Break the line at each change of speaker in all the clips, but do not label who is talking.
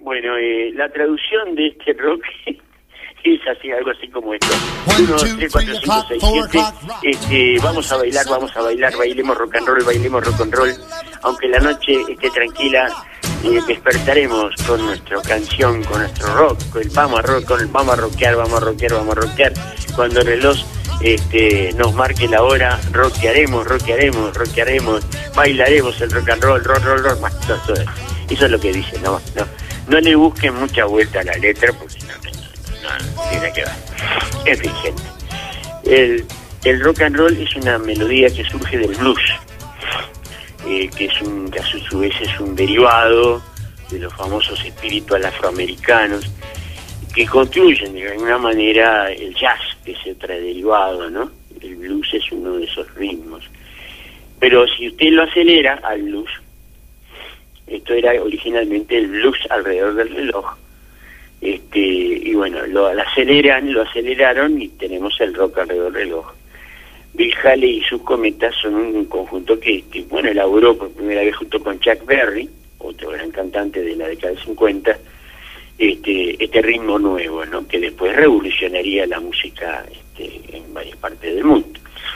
Bueno, la traducción de este rock es así, algo así como esto. 1, 2, 3, 4, 5, 6, 7. Vamos a bailar, bailemos rock and roll. Aunque la noche esté tranquila, despertaremos con nuestra canción, con nuestro rock, vamos a rockear. Cuando el reloj nos marque la hora, rockearemos, bailaremos el rock and roll, todo eso. Eso es lo que dice, no le busquen mucha vuelta a la letra, porque no tiene que ver. En fin, gente, el rock and roll es una melodía que surge del blues, que a su vez es un derivado de los famosos espirituales afroamericanos, que construyen de alguna manera el jazz, que es otro derivado, ¿no? El blues es uno de esos ritmos. Pero si usted lo acelera al blues, esto era originalmente el blues alrededor del reloj, y bueno, lo aceleraron y tenemos el rock alrededor del reloj. Bill Haley y sus Cometas son un conjunto que elaboró por primera vez junto con Chuck Berry, otro gran cantante de la década del 50, este ritmo nuevo, ¿no? Que después revolucionaría la música en varias partes del mundo.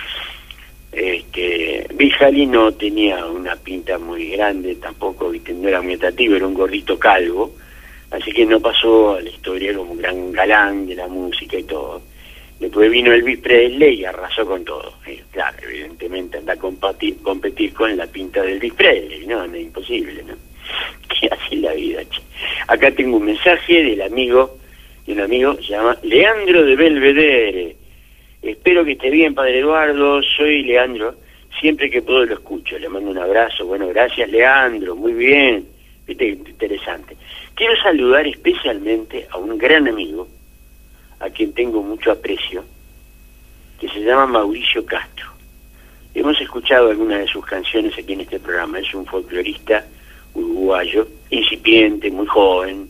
Bill Haley no tenía una pinta muy grande, tampoco, no era muy atractivo, era un gordito calvo, así que no pasó a la historia como un gran galán de la música y todo. Después vino Elvis Presley y arrasó con todo. Claro, evidentemente anda a competir con la pinta de Elvis Presley, no, es imposible, ¿no? ¿Qué hace la vida, che? Acá tengo un mensaje de un amigo, se llama Leandro de Belvedere. Espero que esté bien, Padre Eduardo, soy Leandro, siempre que puedo lo escucho, le mando un abrazo. Bueno, gracias Leandro, muy bien, viste, interesante. Quiero saludar especialmente a un gran amigo, a quien tengo mucho aprecio, que se llama Mauricio Castro. Hemos escuchado algunas de sus canciones aquí en este programa. Es un folclorista uruguayo, incipiente, muy joven,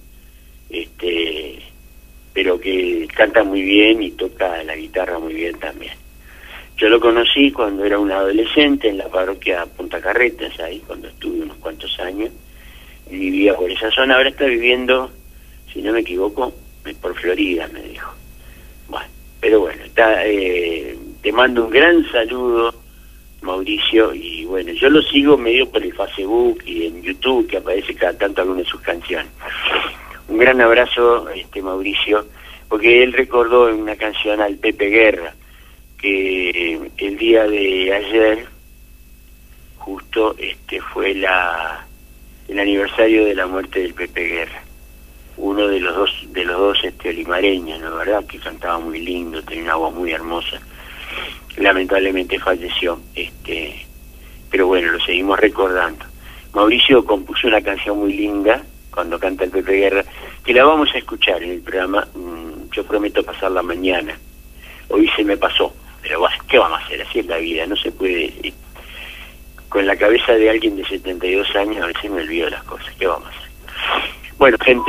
pero que canta muy bien y toca la guitarra muy bien también. Yo lo conocí cuando era un adolescente en la parroquia Punta Carretas, ahí cuando estuve unos cuantos años, y vivía por esa zona. Ahora está viviendo, si no me equivoco, por Florida, me dijo. Bueno, pero bueno, te mando un gran saludo, Mauricio, y bueno, yo lo sigo medio por el Facebook y en YouTube, que aparece cada tanto alguna de sus canciones. Un gran abrazo, Mauricio, porque él recordó en una canción al Pepe Guerra, que el día de ayer, justo, fue el aniversario de la muerte del Pepe Guerra, uno de los dos olimareños, ¿no? ¿Verdad? Que cantaba muy lindo, tenía una voz muy hermosa. Lamentablemente falleció, pero bueno, lo seguimos recordando. Mauricio compuso una canción muy linda cuando canta el Pepe Guerra, que la vamos a escuchar en el programa. Yo prometo pasarla mañana. Hoy se me pasó, pero bueno, ¿qué vamos a hacer? Así es la vida, no se puede. Con la cabeza de alguien de 72 años a veces me olvido las cosas. ¿Qué vamos a hacer? Bueno, gente,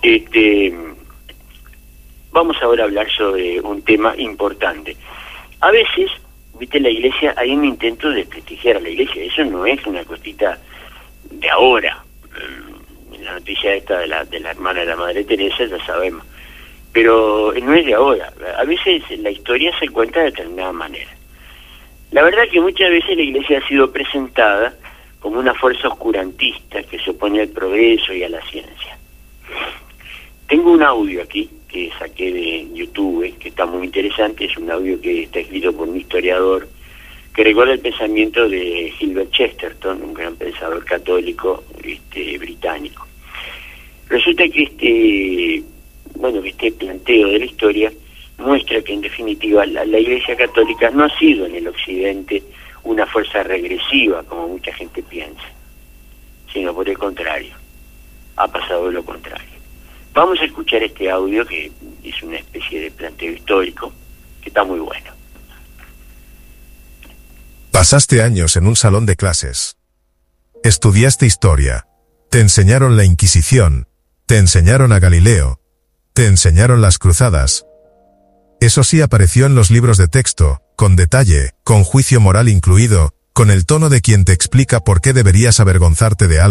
vamos ahora a hablar sobre un tema importante. A veces, viste, la iglesia, hay un intento de desprestigiar a la iglesia. Eso no es una cosita de ahora. La noticia esta de la hermana de la Madre Teresa, ya sabemos. Pero no es de ahora. A veces la historia se cuenta de determinada manera. La verdad que muchas veces la iglesia ha sido presentada como una fuerza oscurantista que se opone al progreso y a la ciencia. Tengo un audio aquí que saqué de YouTube, que está muy interesante. Es un audio que está escrito por un historiador que recuerda el pensamiento de Gilbert Chesterton, un gran pensador católico británico. Resulta que este planteo de la historia muestra que en definitiva la Iglesia Católica no ha sido en el Occidente una fuerza regresiva como mucha gente piensa, sino por el contrario, ha pasado lo contrario. Vamos a escuchar este audio que es una especie de planteo histórico que está muy bueno.
Pasaste años en un salón de clases. Estudiaste historia. Te enseñaron la Inquisición. Te enseñaron a Galileo. Te enseñaron las cruzadas. Eso sí apareció en los libros de texto, con detalle, con juicio moral incluido, con el tono de quien te explica por qué deberías avergonzarte de algo.